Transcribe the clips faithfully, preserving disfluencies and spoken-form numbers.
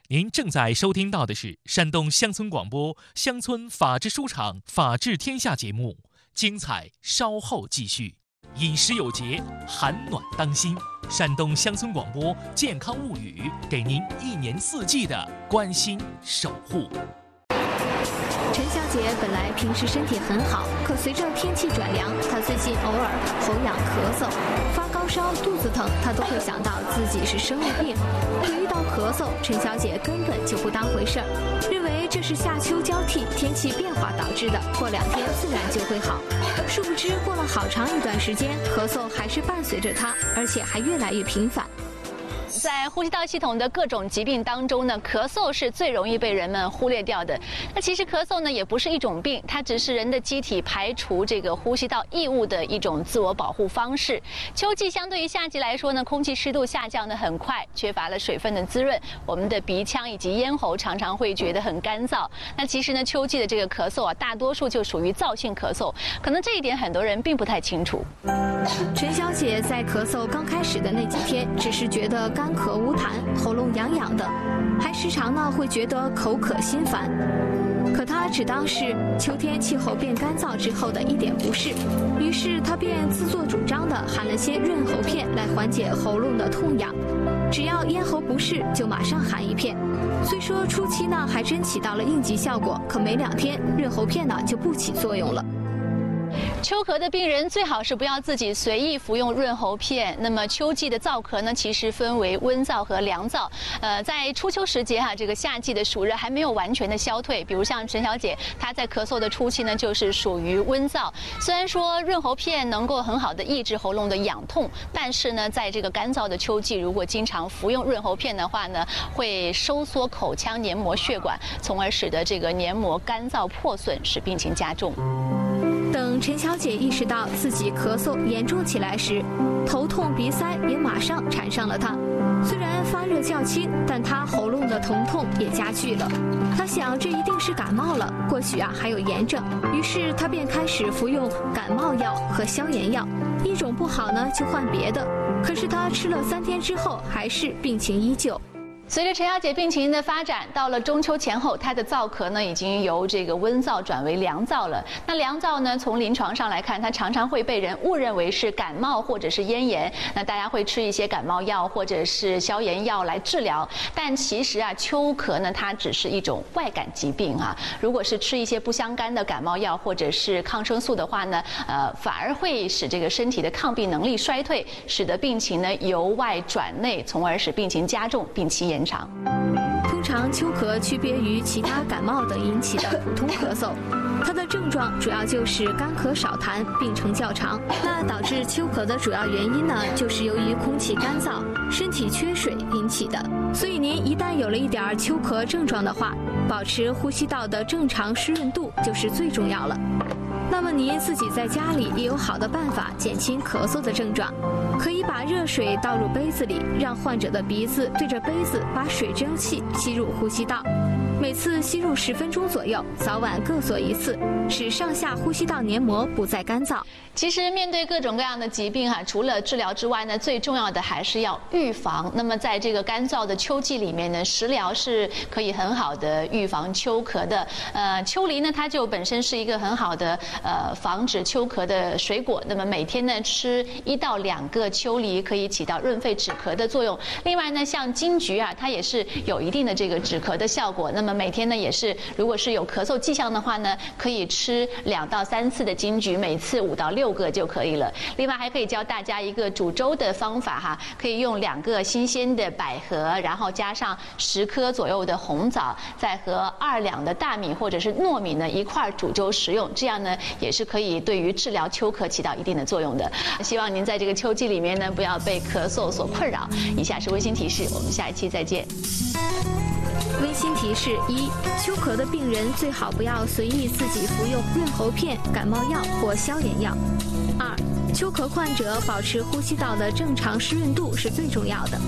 您正在收听到的是山东乡村广播乡村法制书场法治天下节目，精彩稍后继续。饮食有节，寒暖当心。山东乡村广播健康物语，给您一年四季的关心守护。 陈小姐本来平时身体很好，可随着天气转凉，她最近偶尔喉痒、咳嗽、发高烧、肚子疼，她都会想到自己是生了病。可遇到咳嗽，陈小姐根本就不当回事儿，认为这是夏秋交替、天气变化导致的，过两天自然就会好。殊不知，过了好长一段时间，咳嗽还是伴随着她，而且还越来越频繁。 在呼吸道系统的各种疾病当中呢，咳嗽是最容易被人们忽略掉的。那其实咳嗽呢也不是一种病，它只是人的机体排除这个呼吸道异物的一种自我保护方式。秋季相对于夏季来说呢，空气湿度下降的很快，缺乏了水分的滋润，我们的鼻腔以及咽喉常常会觉得很干燥。那其实呢，秋季的这个咳嗽啊，大多数就属于燥性咳嗽，可能这一点很多人并不太清楚。 陈小姐在咳嗽刚开始的那几天，只是觉得干咳无痰，喉咙痒痒的，还时常呢会觉得口渴心烦。可她只当是秋天气候变干燥之后的一点不适，于是她便自作主张地含了些润喉片来缓解喉咙的痛痒。只要咽喉不适，就马上含一片。虽说初期呢还真起到了应急效果，可没两天润喉片呢就不起作用了。 秋咳的病人最好是不要自己随意服用润喉片。那么秋季的燥咳呢，其实分为温燥和凉燥。呃，在初秋时节哈、啊，这个夏季的暑热还没有完全的消退。比如像陈小姐，她在咳嗽的初期呢，就是属于温燥。虽然说润喉片能够很好的抑制喉咙的痒痛，但是呢，在这个干燥的秋季，如果经常服用润喉片的话呢，会收缩口腔黏膜血管，从而使得这个黏膜干燥破损，使病情加重。 等陈小姐意识到自己咳嗽严重起来时，头痛鼻塞也马上缠上了她。虽然发热较轻，但她喉咙的疼痛也加剧了。她想这一定是感冒了，或许啊还有炎症，于是她便开始服用感冒药和消炎药，一种不好呢就换别的。可是她吃了三天之后，还是病情依旧。 随着陈小姐病情的发展，到了中秋前后，她的燥咳呢已经由这个温燥转为凉燥了。那凉燥呢，从临床上来看，它常常会被人误认为是感冒或者是咽炎。那大家会吃一些感冒药或者是消炎药来治疗，但其实啊，秋咳呢，它只是一种外感疾病啊。如果是吃一些不相干的感冒药或者是抗生素的话呢，呃，反而会使这个身体的抗病能力衰退，使得病情呢由外转内，从而使病情加重，病期延长。 通常秋咳区别于其他感冒等引起的普通咳嗽，它的症状主要就是干咳少痰，病程较长。那导致秋咳的主要原因呢，就是由于空气干燥、身体缺水引起的。所以您一旦有了一点秋咳症状的话，保持呼吸道的正常湿润度就是最重要了。那么您自己在家里也有好的办法减轻咳嗽的症状，可以把热水倒入杯子里，让患者的鼻子对着杯子把水蒸气吸入呼吸道，每次吸入十分钟左右，早晚各做一次，使上下呼吸道黏膜不再干燥。 其实面对各种各样的疾病哈、啊，除了治疗之外呢，最重要的还是要预防。那么在这个干燥的秋季里面呢，食疗是可以很好的预防秋咳的。呃，秋梨呢，它就本身是一个很好的呃防止秋咳的水果。那么每天呢吃一到两个秋梨，可以起到润肺止咳的作用。另外呢，像金桔啊，它也是有一定的这个止咳的效果。那么每天呢也是，如果是有咳嗽迹象的话呢，可以吃两到三次的金桔，每次五到六个就可以了。另外还可以教大家一个煮粥的方法哈，可以用两个新鲜的百合，然后加上十颗左右的红枣，再和二两的大米或者是糯米呢一块煮粥食用，这样呢也是可以对于治疗秋咳起到一定的作用的。希望您在这个秋季里面呢不要被咳嗽所困扰。以下是微信提示，我们下一期再见。 微信提示一：秋咳的病人最好不要随意自己服用润喉片、感冒药或消炎药。二、秋咳患者保持呼吸道的正常湿润度是最重要的。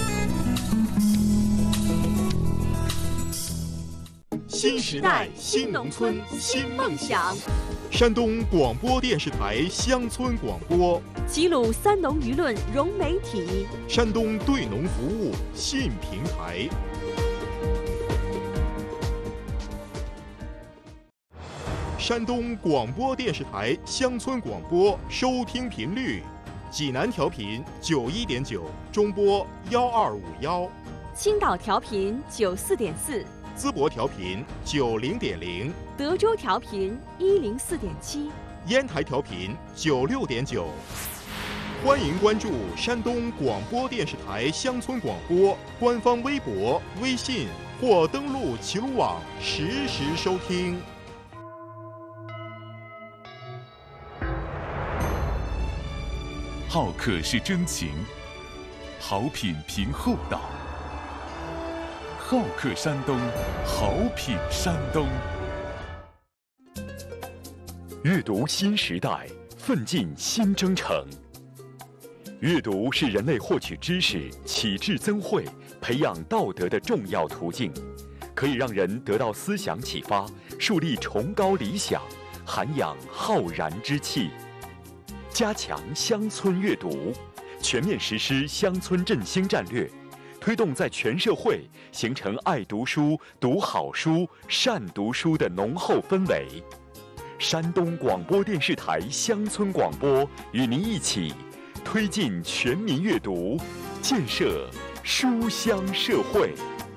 新时代新农村新梦想，山东广播电视台乡村广播， 齐鲁三农舆论融媒体， 山东对农服务信平台。 山东广播电视台乡村广播收听频率：济南调频九一点九，中波幺二五幺； 青岛调频九四点四， 淄博调频九零点零， 德州调频一零四点七， 烟台调频九六点九。欢迎关注山东广播电视台乡村广播官方微博、微信或登录齐鲁网实时收听。 好客是真情，好品凭厚道。好客山东，好品山东。 阅读新时代，奋进新征程。阅读是人类获取知识、启智增慧、培养道德的重要途径，可以让人得到思想启发，树立崇高理想，涵养浩然之气。加强乡村阅读，全面实施乡村振兴战略，推动在全社会形成爱读书、读好书、善读书的浓厚氛围。山东广播电视台乡村广播与您一起推进全民阅读，建设书香社会。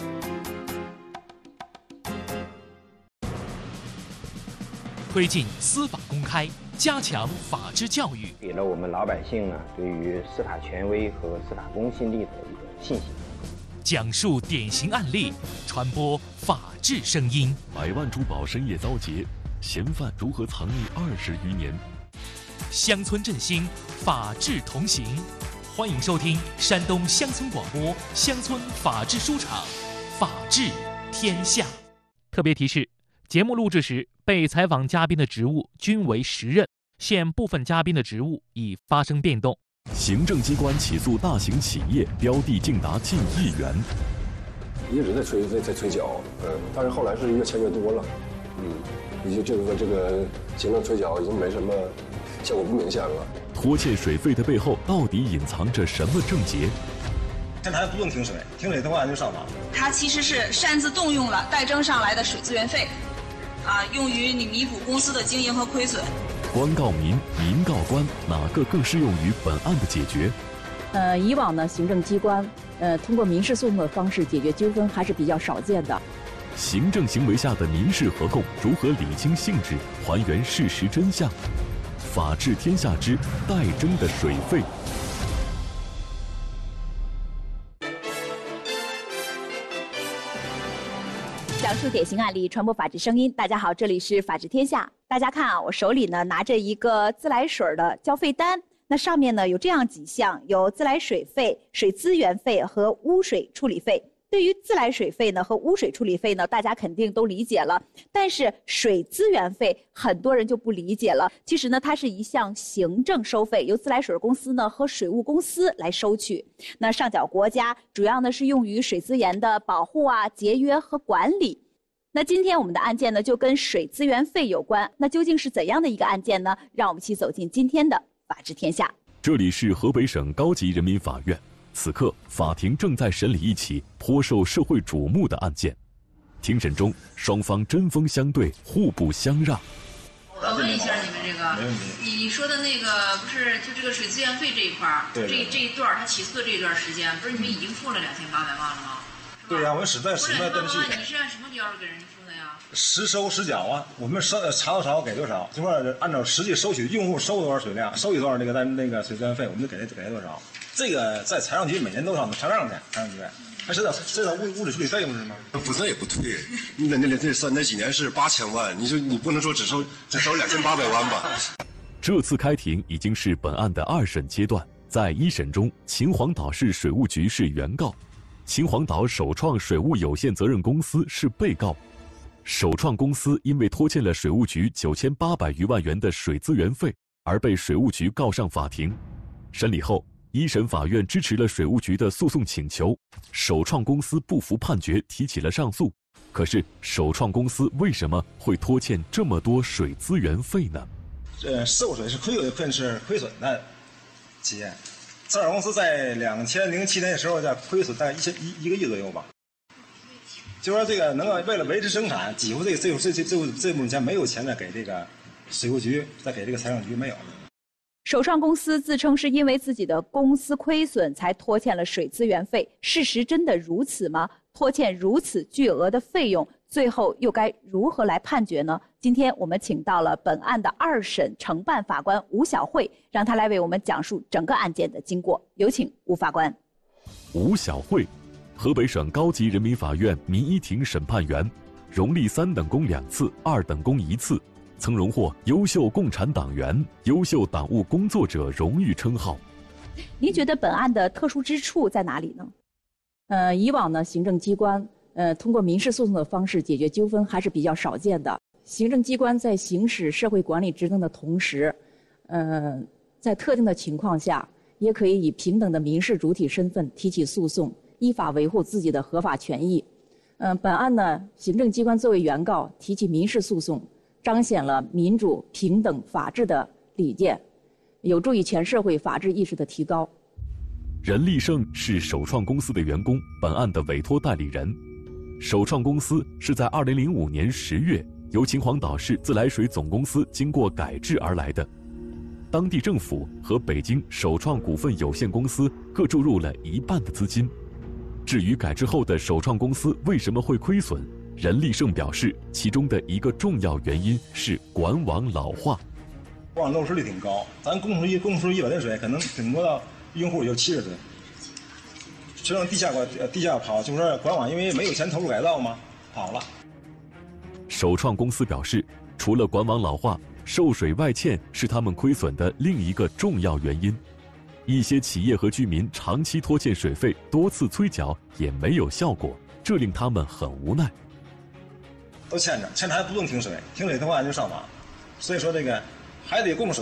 推进司法公开，加强法治教育， 给了我们老百姓呢对于司法权威和司法公信力的一个信心。 讲述典型案例，传播法治声音。 百万珠宝深夜遭劫，嫌犯如何藏匿二十余年？ 乡村振兴，法治同行。欢迎收听山东乡村广播乡村法治书场，法治天下。特别提示：节目录制时，被采访嘉宾的职务均为实任，现部分嘉宾的职务已发生变动。 行政机关起诉大型企业，标的竟达近亿元。 一直在催在在催缴，嗯，但是后来是越签越多了，嗯，已经这个这个行政催缴已经没什么效果，不明显了。 拖欠水费的背后到底隐藏着什么症结？ 现在还不用停水，停水的话就上访。 他其实是擅自动用了代征上来的水资源费，啊，用于你弥补公司的经营和亏损。 官告民，民告官，哪个更适用于本案的解决？ 呃，以往呢，行政机关呃通过民事诉讼的方式解决纠纷还是比较少见的。 行政行为下的民事合同如何理清性质，还原事实真相？法治天下之代征的水费。 讲述典型案例，传播法治声音。大家好，这里是法治天下。大家看啊，我手里呢拿着一个自来水的交费单，那上面呢有这样几项，有自来水费、水资源费和污水处理费。对于自来水费呢和污水处理费呢，大家肯定都理解了，但是水资源费很多人就不理解了。其实呢，它是一项行政收费，由自来水公司呢和水务公司来收取。那上缴国家，主要呢是用于水资源的保护啊、节约和管理。那今天我们的案件呢就跟水资源费有关，那究竟是怎样的一个案件呢？让我们一起走进今天的法治天下。 这里是河北省高级人民法院。此刻，法庭正在审理一起颇受社会瞩目的案件。庭审中，双方针锋相对，互不相让。 我问一下你们这个， 没问题。 你说的那个不是就这个水资源费这一块儿，这这一段他起诉的这一段时间，不是你们已经付了两千八百万了吗？ 对呀、啊，我们实在实在登记。 你是按什么标准给人家付的呀？ 实收实缴啊，我们收查多少给多少，这块按照实际收取用户收多少水量，收取多少那个单那个水资源费，我们就给他给他多少。这个在财政局每年都上查账去，财政局还知道知道物物质处理费用是吗？ 不那也不对，那那那那那几年是八千万，你就你不能说只收只收两千八百万吧？ 这次开庭已经是本案的二审阶段，在一审中，秦皇岛市水务局是原告，秦皇岛首创水务有限责任公司是被告。首创公司因为拖欠了水务局九千八百余万元的水资源费，而被水务局告上法庭。审理后，一审法院支持了水务局的诉讼请求，首创公司不服判决，提起了上诉。可是，首创公司为什么会拖欠这么多水资源费呢？ 呃，受水是亏损是亏损的企业，这家公司在两千零七年的时候在亏损大概一千一一个亿左右吧。 就说这个能够为了维持生产，几乎这个这这这这这部分钱没有钱再给这个水务局，再给这个财政局没有。 首创公司自称是因为自己的公司亏损才拖欠了水资源费，事实真的如此吗？拖欠如此巨额的费用，最后又该如何来判决呢？今天我们请到了本案的二审承办法官吴晓慧，让他来为我们讲述整个案件的经过。有请吴法官。 吴晓慧，河北省高级人民法院民一庭审判员，荣立三等功两次，二等功一次，曾荣获优秀共产党员、优秀党务工作者荣誉称号。 您觉得本案的特殊之处在哪里呢？ 呃，以往呢，行政机关呃通过民事诉讼的方式解决纠纷还是比较少见的。行政机关在行使社会管理职能的同时，呃，在特定的情况下，也可以以平等的民事主体身份提起诉讼，依法维护自己的合法权益。嗯、呃，本案呢，行政机关作为原告提起民事诉讼，彰显了民主、平等、法治的理念，有助于全社会法治意识的提高。 任立胜是首创公司的员工，本案的委托代理人。首创公司是在二零零五年十月由秦皇岛市自来水总公司经过改制而来的。当地政府和北京首创股份有限公司各注入了一半的资金。至于改制后的首创公司为什么会亏损，任立胜表示，其中的一个重要原因是管网老化。 管网漏水率挺高，咱供出一供出一百吨水，可能顶多到用户有七十吨，全往地下管地下跑，就是说管网因为没有钱投入改造嘛，跑了。 首创公司表示，除了管网老化，受水外欠是他们亏损的另一个重要原因。一些企业和居民长期拖欠水费，多次催缴也没有效果，这令他们很无奈。 都欠着，欠着还不能停水，停水的话就上网，所以说这个还得供水。